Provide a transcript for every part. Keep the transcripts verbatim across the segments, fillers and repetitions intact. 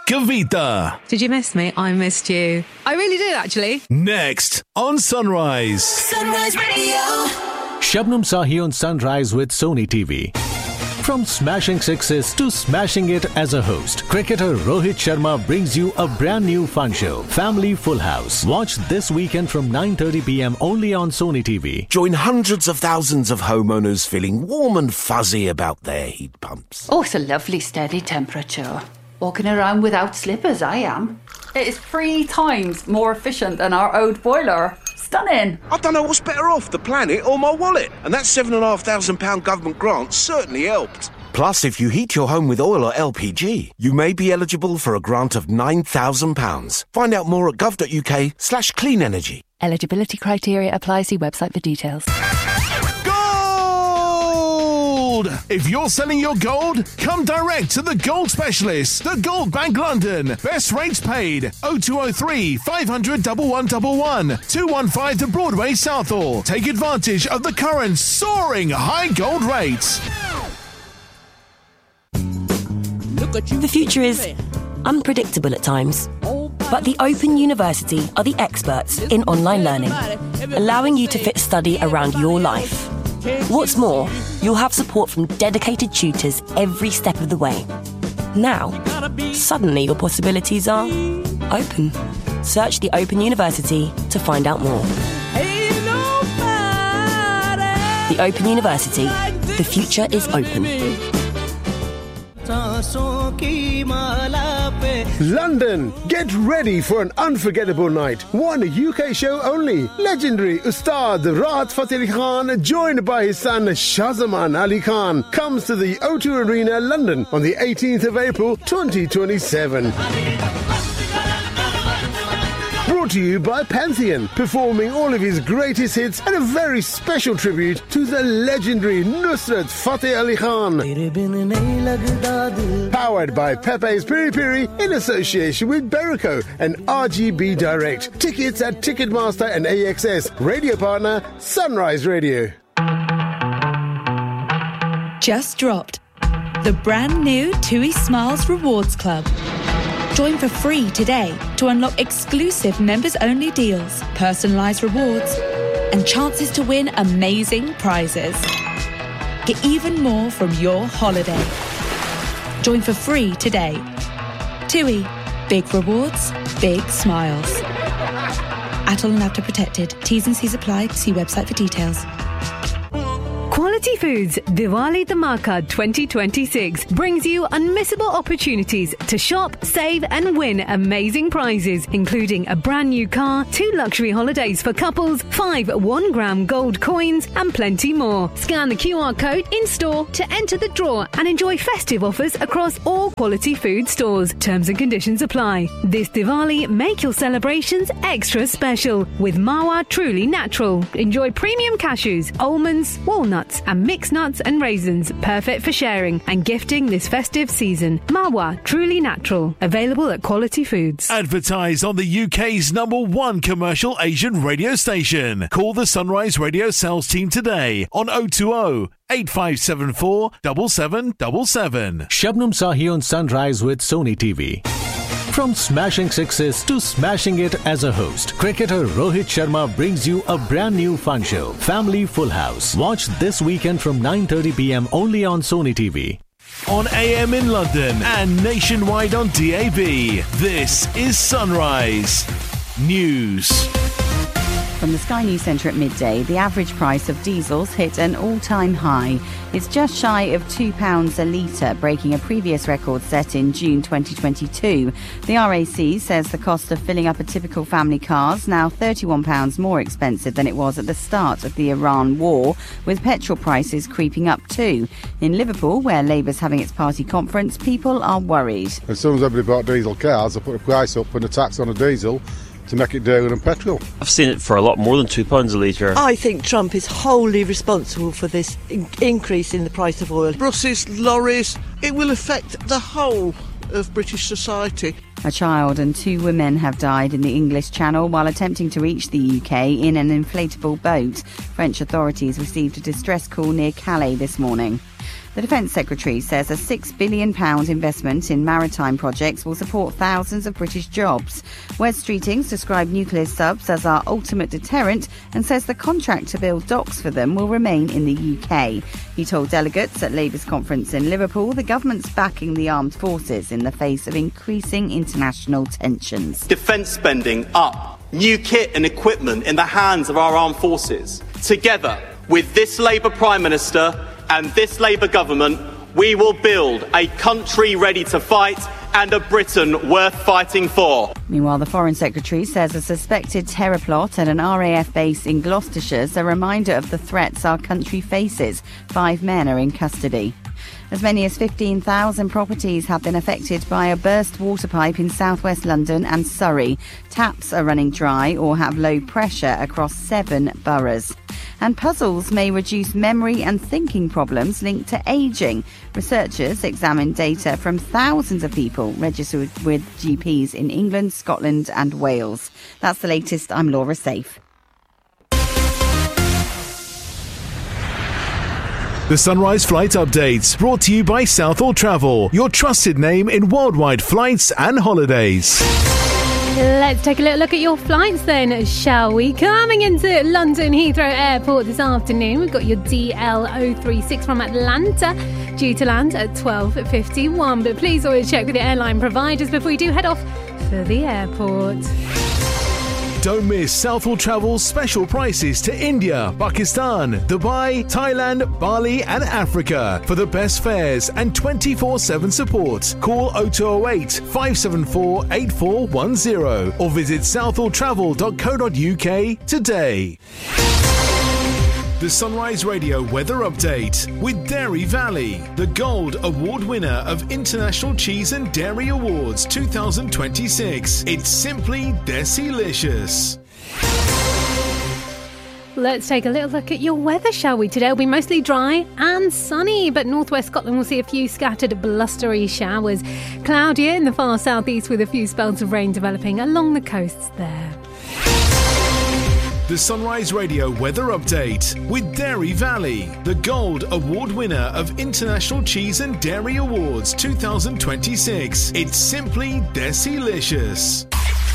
Kavita. Did you miss me? I missed you. I really did, actually. Next on Sunrise. Sunrise Radio. Shabnam Sahi on Sunrise with Sony T V. From smashing sixes to smashing it as a host, cricketer Rohit Sharma brings you a brand new fun show, Family Full House. Watch this weekend from nine thirty p.m. only on Sony T V. Join hundreds of thousands of homeowners feeling warm and fuzzy about their heat pumps. Oh, it's a lovely steady temperature. Walking around without slippers, I am. It is three times more efficient than our old boiler. Stunning. I don't know what's better off, the planet or my wallet. And that seven and a half thousand pound government grant certainly helped. Plus, if you heat your home with oil or L P G, you may be eligible for a grant of nine thousand pounds. Find out more at gov.uk slash clean energy. Eligibility criteria apply. See website for details. Gold! If you're selling your gold, come direct to the Gold Specialist, the Gold Bank London. Best rates paid. oh two oh three, five hundred, one one one one, two one five to Broadway Southall. Take advantage of the current soaring high gold rates. The future is unpredictable at times, but the Open University are the experts in online learning, allowing you to fit study around your life. What's more, you'll have support from dedicated tutors every step of the way. Now, suddenly your possibilities are open. Search the Open University to find out more. The Open University. The future is open. London, get ready for an unforgettable night. One U K show only. Legendary Ustad Rahat Fateh Ali Khan, joined by his son Shahzaman Ali Khan, comes to the O two Arena, London on the eighteenth of April twenty twenty-seven. Brought to you by Pantheon, performing all of his greatest hits and a very special tribute to the legendary Nusrat Fateh Ali Khan. Powered by Pepe's Piri Piri in association with Berico and R G B Direct. Tickets at Ticketmaster and A X S. Radio partner, Sunrise Radio. Just dropped the brand new TUI Smiles Rewards Club. Join for free today to unlock exclusive members-only deals, personalised rewards, and chances to win amazing prizes. Get even more from your holiday. Join for free today. TUI. Big rewards, big smiles. Atoll and Apta protected. T's and C's apply. See website for details. Quality Foods Diwali Dhamaka twenty twenty-six brings you unmissable opportunities to shop, save and win amazing prizes, including a brand new car, two luxury holidays for couples, five one gram gold coins and plenty more. Scan the Q R code in store to enter the draw and enjoy festive offers across all Quality Food stores. Terms and conditions apply. This Diwali, make your celebrations extra special with Mawa Truly Natural. Enjoy premium cashews, almonds, walnuts and mixed nuts and raisins, perfect for sharing and gifting this festive season. Mawa Truly Natural, available at Quality Foods. Advertise on the U K's number one commercial Asian radio station. Call the Sunrise Radio sales team today on oh two oh, eight five seven four, seven seven seven seven. Shabnam Sahi on Sunrise with Sony T V. From smashing sixes to smashing it as a host, cricketer Rohit Sharma brings you a brand new fun show, Family Full House. Watch this weekend from nine thirty p.m. only on Sony T V. On A M in London and nationwide on D A B. This is Sunrise News. From the Sky News Centre at midday, the average price of diesels hit an all-time high. It's just shy of two pounds a litre, breaking a previous record set in June twenty twenty-two. The R A C says the cost of filling up a typical family car is now thirty-one pounds more expensive than it was at the start of the Iran war, with petrol prices creeping up too. In Liverpool, where Labour's having its party conference, people are worried. As soon as everybody bought diesel cars, they put the price up and the tax on a diesel to make it dearer than petrol. I've seen it for a lot more than two pounds a litre. I think Trump is wholly responsible for this in- increase in the price of oil. Buses, lorries, it will affect the whole of British society. A child and two women have died in the English Channel while attempting to reach the U K in an inflatable boat. French authorities received a distress call near Calais this morning. The Defence Secretary says a six billion pounds investment in maritime projects will support thousands of British jobs. Wes Streetings described nuclear subs as our ultimate deterrent and says the contract to build docks for them will remain in the U K. He told delegates at Labour's conference in Liverpool the government's backing the armed forces in the face of increasing international tensions. Defence spending up, new kit and equipment in the hands of our armed forces. Together with this Labour Prime Minister and this Labour government, we will build a country ready to fight and a Britain worth fighting for. Meanwhile, the Foreign Secretary says a suspected terror plot at an R A F base in Gloucestershire is a reminder of the threats our country faces. Five men are in custody. As many as fifteen thousand properties have been affected by a burst water pipe in southwest London and Surrey. Taps are running dry or have low pressure across seven boroughs. And puzzles may reduce memory and thinking problems linked to ageing. Researchers examined data from thousands of people registered with G Ps in England, Scotland and Wales. That's the latest. I'm Laura Safe. The Sunrise Flight Update, brought to you by Southall Travel, your trusted name in worldwide flights and holidays. Let's take a little look at your flights then, shall we? Coming into London Heathrow Airport this afternoon, we've got your D L zero three six from Atlanta, due to land at twelve fifty-one. But please always check with your airline providers before you do head off for the airport. Don't miss Southall Travel's special prices to India, Pakistan, Dubai, Thailand, Bali and Africa. For the best fares and twenty-four seven support, call oh two oh eight, five seven four, eight four one oh or visit southall travel dot co dot uk today. The Sunrise Radio Weather Update with Dairy Valley, the Gold Award winner of International Cheese and Dairy Awards twenty twenty-six. It's simply Desilicious. Let's take a little look at your weather, shall we? Today will be mostly dry and sunny, but northwest Scotland will see a few scattered blustery showers. Cloudier in the far southeast with a few spells of rain developing along the coasts there. The Sunrise Radio Weather Update with Dairy Valley, the Gold Award winner of International Cheese and Dairy Awards twenty twenty-six. It's simply Desilicious.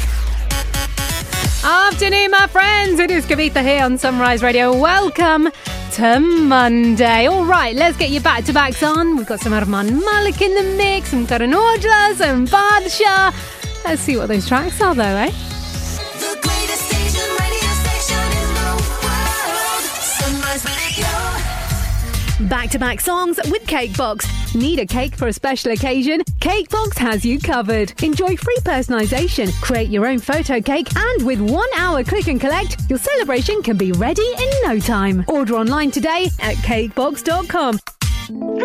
Afternoon, my friends. It is Kavitha here on Sunrise Radio. Welcome to Monday. All right, let's get your back-to-backs on. We've got some Arman Malik in the mix, some Karan Aujla, some Badshah. Let's see what those tracks are, though, eh? Back-to-back songs with Cakebox. Need a cake for a special occasion? Cakebox has you covered. Enjoy free personalisation, create your own photo cake, and with one hour click and collect, your celebration can be ready in no time. Order online today at cakebox dot com.